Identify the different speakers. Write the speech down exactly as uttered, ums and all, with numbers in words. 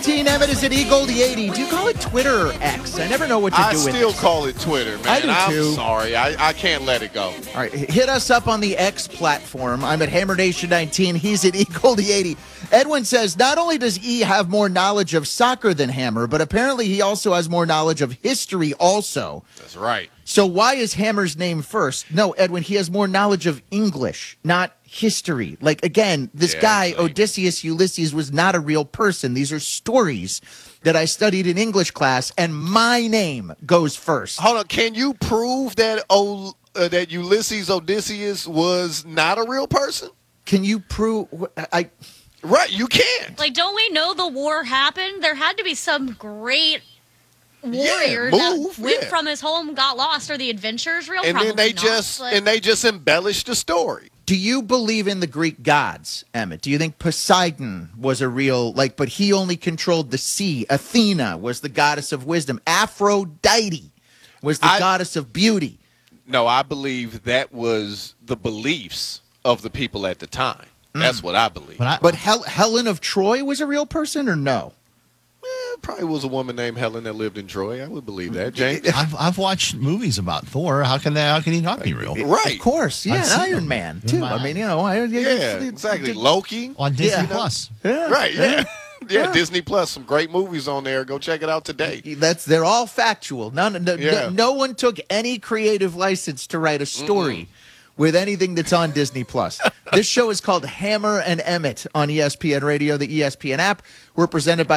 Speaker 1: Teen Emmett is at E Goldie eighty. Do you call it Twitter or X? I never know what to
Speaker 2: I
Speaker 1: do with
Speaker 2: still
Speaker 1: it.
Speaker 2: call it Twitter, man.
Speaker 1: I do
Speaker 2: I'm
Speaker 1: too.
Speaker 2: sorry. I, I can't let it go.
Speaker 1: All right, hit us up on the X platform. I'm at Hammer Nation nineteen. He's at E Goldie eighty. Edwin says, not only does E have more knowledge of soccer than Hammer, but apparently he also has more knowledge of history also.
Speaker 2: That's right.
Speaker 1: So why is Hammer's name first? No, Edwin, he has more knowledge of English, not history. Like, again, this
Speaker 2: Yeah,
Speaker 1: guy,
Speaker 2: exactly.
Speaker 1: Odysseus Ulysses, was not a real person. These are stories that I studied in English class, and my name goes first.
Speaker 2: Hold on. Can you prove that o, uh, that Ulysses Odysseus was not a real person?
Speaker 1: Can you prove? I
Speaker 2: Right. You can't.
Speaker 3: Like, don't we know the war happened? There had to be some great warrior
Speaker 2: Yeah, move,
Speaker 3: that went
Speaker 2: yeah.
Speaker 3: from his home, got lost. Are the adventures real?
Speaker 2: and
Speaker 3: Probably
Speaker 2: then they
Speaker 3: not,
Speaker 2: just
Speaker 3: but-
Speaker 2: and they just embellished the story.
Speaker 1: Do you believe in the Greek gods, Emmett? Do you think Poseidon was a real, like, but he only controlled the sea? Athena was the goddess of wisdom. Aphrodite was the
Speaker 2: I-
Speaker 1: goddess of beauty.
Speaker 2: No, I believe that was the beliefs of the people at the time. That's what I believe.
Speaker 4: But I,
Speaker 1: But Hel- Helen of Troy was a real person, or no?
Speaker 2: Eh, probably was a woman named Helen that lived in Troy. I would believe that, James.
Speaker 4: I've I've watched movies about Thor. How can they? How can he not be real?
Speaker 2: Right.
Speaker 1: Of course, yeah,
Speaker 4: I've
Speaker 1: and
Speaker 4: seen
Speaker 1: Iron
Speaker 4: them.
Speaker 1: Man,
Speaker 4: In
Speaker 1: too.
Speaker 4: my
Speaker 1: I mean, you know, I,
Speaker 2: Yeah, exactly. Loki.
Speaker 4: On Disney
Speaker 1: Yeah.
Speaker 4: Plus.
Speaker 1: Yeah.
Speaker 2: Right, yeah. Yeah,
Speaker 1: Yeah.
Speaker 2: Disney Plus, some great movies on there. Go check it out today.
Speaker 1: That's they're all factual. None, no,
Speaker 2: Yeah.
Speaker 1: no, no one took any creative license to write a story with anything that's on Disney Plus. This show is called Hammer and Emmett on E S P N Radio, the E S P N app. We're presented by